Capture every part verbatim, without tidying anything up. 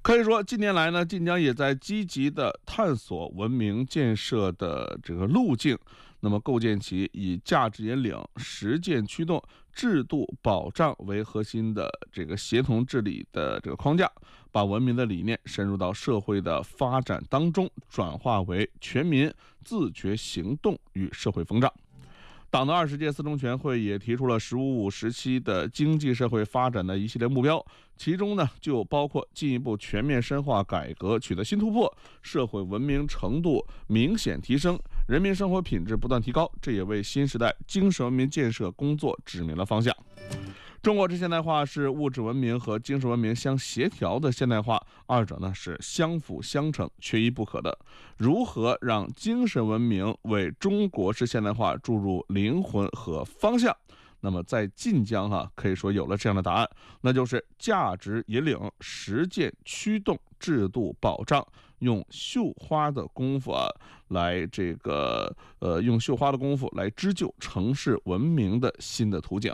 可以说，近年来呢，晋江也在积极的探索文明建设的这个路径，那么构建起以价值引领、实践驱动、制度保障为核心的这个协同治理的这个框架，把文明的理念深入到社会的发展当中，转化为全民自觉行动与社会风尚。党的二十届四中全会也提出了“十五五”时期的经济社会发展的一系列目标，其中呢就包括进一步全面深化改革，取得新突破，社会文明程度明显提升，人民生活品质不断提高，这也为新时代精神文明建设工作指明了方向。中国之现代化是物质文明和精神文明相协调的现代化，二者呢是相辅相成、缺一不可的。如何让精神文明为中国式现代化注入灵魂和方向？那么在晋江哈、啊，可以说有了这样的答案，那就是价值引领、实践驱动、制度保障，用绣花的功夫啊，来这个呃，用绣花的功夫来织就城市文明的新的图景。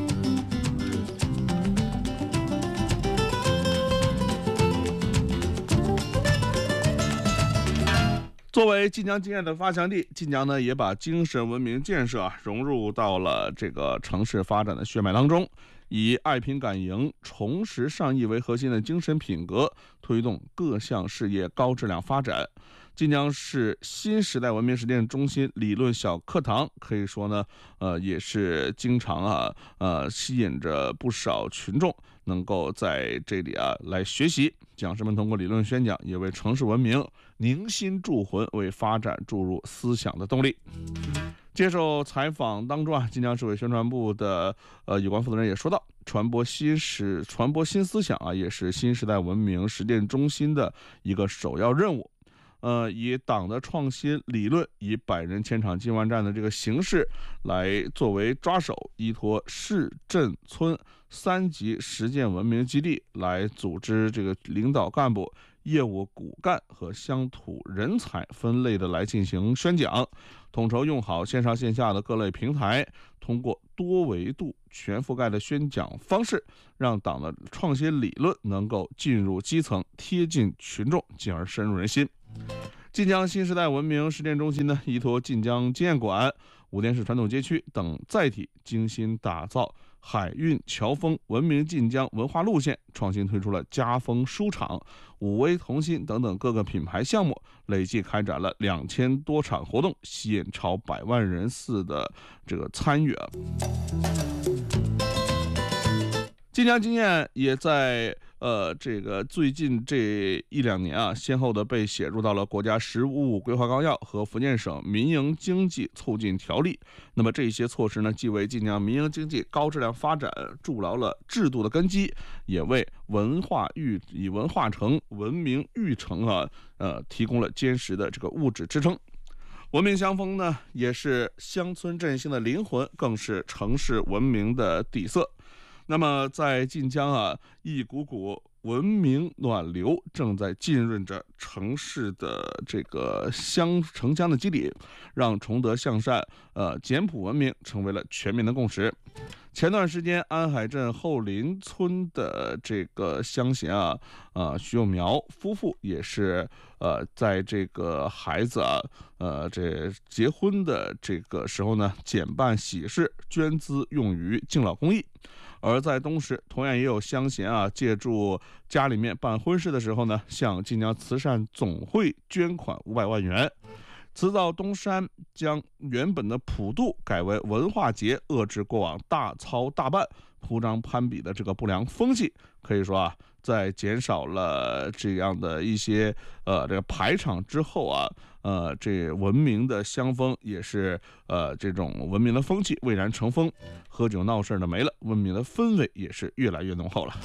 作为晋江经验的发祥地，晋江呢也把精神文明建设啊融入到了这个城市发展的血脉当中，以爱拼敢赢、重拾上义为核心的精神品格，推动各项事业高质量发展。晋江市新时代文明实践中心理论小课堂，可以说呢，呃，也是经常啊，呃，吸引着不少群众能够在这里啊来学习。讲师们通过理论宣讲，也为城市文明凝心铸魂，为发展注入思想的动力。接受采访当中啊，晋江市委宣传部的呃有关负责人也说到，传播新时传播新思想啊，也是新时代文明实践中心的一个首要任务。呃，以党的创新理论，以百人千场进万战的这个形式来作为抓手，依托市镇村三级实践文明基地来组织这个领导干部、业务骨干和乡土人才分类的来进行宣讲，统筹用好线上线下的各类平台，通过多维度全覆盖的宣讲方式，让党的创新理论能够进入基层，贴近群众，进而深入人心。晋江新时代文明实践中心呢，依托晋江经验馆、武殿市传统街区等载体，精心打造海运侨风文明晋江文化路线，创新推出了家风书场、武威同心等等各个品牌项目，累计开展了两千多场活动，吸引超百万人次的这个参与啊。晋江经验也在呃这个最近这一两年啊，先后的被写入到了国家“十五五”规划纲要和福建省民营经济促进条例。那么这些措施呢，既为晋江民营经济高质量发展筑牢了制度的根基，也为文化育以文化城、文明育城啊，呃提供了坚实的这个物质支撑。文明乡风呢，也是乡村振兴的灵魂，更是城市文明的底色。那么在晋江啊，一股股文明暖流正在浸润着城市的这个乡城乡的基底，让崇德向善、呃简朴文明成为了全民的共识。前段时间，安海镇后林村的这个乡贤啊，呃，徐有苗夫妇也是呃，在这个孩子啊，呃，这结婚的这个时候呢，减办喜事，捐资用于敬老公益。而在东市，同样也有乡贤啊，借助家里面办婚事的时候呢，向晋江慈善总会捐款五百万元。慈造东山将原本的普渡改为文化节，遏制过往大操大办、铺张攀比的这个不良风气。可以说啊，在减少了这样的一些呃这个排场之后啊，呃，这文明的乡风也是呃这种文明的风气蔚然成风，喝酒闹事的没了，文明的氛围也是越来越浓厚了。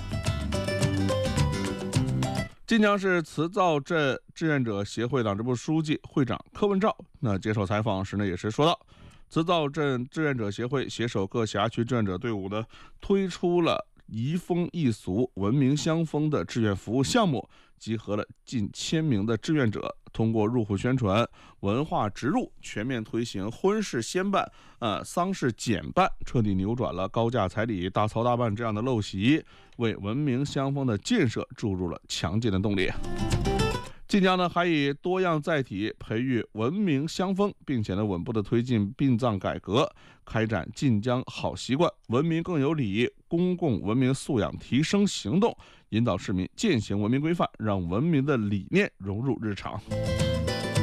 晋江市慈造镇志愿者协会党支部书记、会长柯文照，那接受采访时呢，也是说到，慈造镇志愿者协会携手各辖区志愿者队伍呢，推出了移风易俗、文明乡风的志愿服务项目，集合了近千名的志愿者，通过入户宣传、文化植入，全面推行婚事先办、呃丧事简办，彻底扭转了高价彩礼、大操大办这样的陋习，为文明乡风的建设注入了强劲的动力。晋江呢还以多样载体培育文明乡风，并且呢稳步的推进殡葬改革，开展晋江好习惯、文明更有礼、公共文明素养提升行动，引导市民践行文明规范，让文明的理念融入日常。